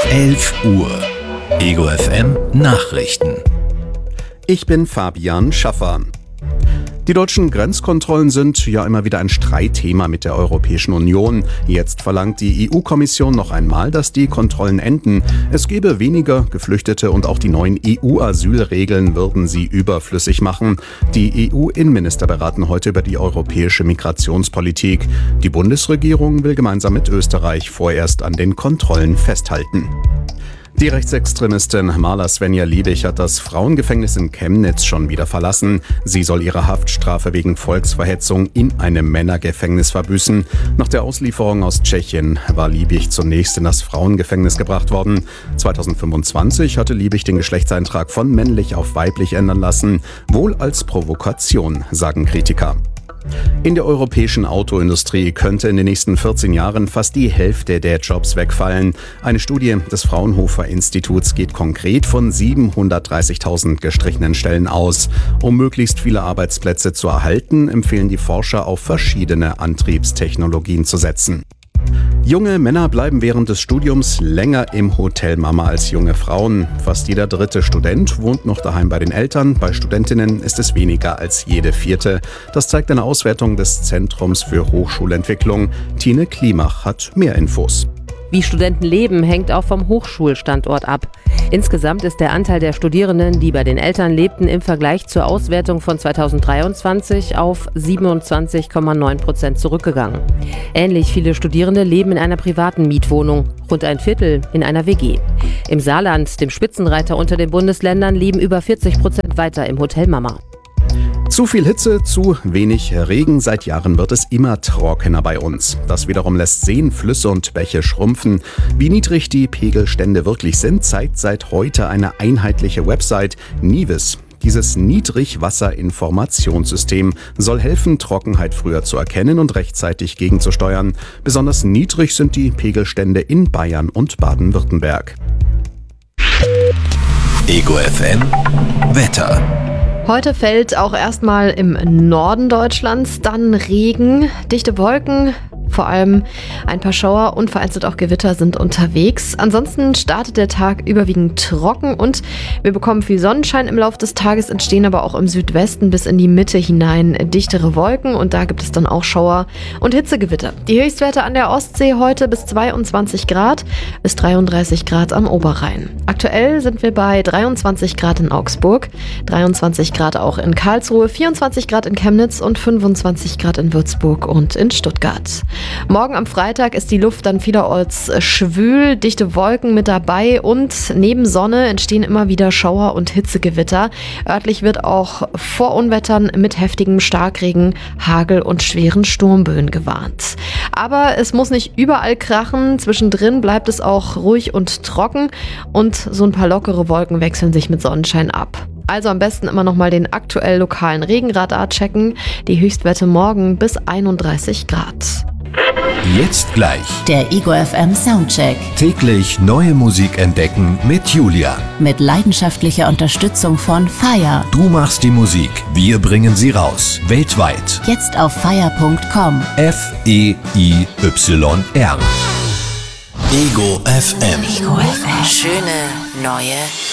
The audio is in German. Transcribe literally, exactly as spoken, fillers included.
elf Uhr. Ego F M Nachrichten. Ich bin Fabian Schaffer. Die deutschen Grenzkontrollen sind ja immer wieder ein Streitthema mit der Europäischen Union. Jetzt verlangt die E U-Kommission noch einmal, dass die Kontrollen enden. Es gebe weniger Geflüchtete und auch die neuen E U-Asylregeln würden sie überflüssig machen. Die E U-Innenminister beraten heute über die europäische Migrationspolitik. Die Bundesregierung will gemeinsam mit Österreich vorerst an den Kontrollen festhalten. Die Rechtsextremistin Marla Svenja Liebig hat das Frauengefängnis in Chemnitz schon wieder verlassen. Sie soll ihre Haftstrafe wegen Volksverhetzung in einem Männergefängnis verbüßen. Nach der Auslieferung aus Tschechien war Liebig zunächst in das Frauengefängnis gebracht worden. zweitausendfünfundzwanzig hatte Liebig den Geschlechtseintrag von männlich auf weiblich ändern lassen. Wohl als Provokation, sagen Kritiker. In der europäischen Autoindustrie könnte in den nächsten vierzehn Jahren fast die Hälfte der Jobs wegfallen. Eine Studie des Fraunhofer Instituts geht konkret von siebenhundertdreißigtausend gestrichenen Stellen aus. Um möglichst viele Arbeitsplätze zu erhalten, empfehlen die Forscher, auf verschiedene Antriebstechnologien zu setzen. Junge Männer bleiben während des Studiums länger im Hotel Mama als junge Frauen. Fast jeder dritte Student wohnt noch daheim bei den Eltern. Bei Studentinnen ist es weniger als jede vierte. Das zeigt eine Auswertung des Zentrums für Hochschulentwicklung. Tine Klimach hat mehr Infos. Wie Studenten leben, hängt auch vom Hochschulstandort ab. Insgesamt ist der Anteil der Studierenden, die bei den Eltern lebten, im Vergleich zur Auswertung von zweitausenddreiundzwanzig auf siebenundzwanzig Komma neun Prozent zurückgegangen. Ähnlich viele Studierende leben in einer privaten Mietwohnung, rund ein Viertel in einer W G. Im Saarland, dem Spitzenreiter unter den Bundesländern, leben über vierzig Prozent weiter im Hotel Mama. Zu viel Hitze, zu wenig Regen. Seit Jahren wird es immer trockener bei uns. Das wiederum lässt Seen, Flüsse und Bäche schrumpfen. Wie niedrig die Pegelstände wirklich sind, zeigt seit heute eine einheitliche Website, Nivis. Dieses Niedrigwasserinformationssystem soll helfen, Trockenheit früher zu erkennen und rechtzeitig gegenzusteuern. Besonders niedrig sind die Pegelstände in Bayern und Baden-Württemberg. Ego F M Wetter. Heute fällt auch erstmal im Norden Deutschlands dann Regen, dichte Wolken, vor allem ein paar Schauer und vereinzelt auch Gewitter sind unterwegs. Ansonsten startet der Tag überwiegend trocken und wir bekommen viel Sonnenschein im Laufe des Tages, entstehen aber auch im Südwesten bis in die Mitte hinein dichtere Wolken und da gibt es dann auch Schauer und Hitzegewitter. Die Höchstwerte an der Ostsee heute bis zweiundzwanzig Grad, bis dreiunddreißig Grad am Oberrhein. Aktuell sind wir bei dreiundzwanzig Grad in Augsburg, dreiundzwanzig Grad auch in Karlsruhe, vierundzwanzig Grad in Chemnitz und fünfundzwanzig Grad in Würzburg und in Stuttgart. Morgen am Freitag ist die Luft dann vielerorts schwül, dichte Wolken mit dabei und neben Sonne entstehen immer wieder Schauer und Hitzegewitter. Örtlich wird auch vor Unwettern mit heftigem Starkregen, Hagel und schweren Sturmböen gewarnt. Aber es muss nicht überall krachen, zwischendrin bleibt es auch ruhig und trocken und so ein paar lockere Wolken wechseln sich mit Sonnenschein ab. Also am besten immer nochmal den aktuell lokalen Regenradar checken. Die Höchstwerte morgen bis einunddreißig Grad. Jetzt gleich Der Ego F M Soundcheck. täglich neue Musik entdecken mit Julian. Mit leidenschaftlicher Unterstützung von Fire. Du machst die Musik, wir bringen sie raus. Weltweit. Jetzt auf fire punkt com. F E I Y R. Ego F M. Ego F M. Schöne neue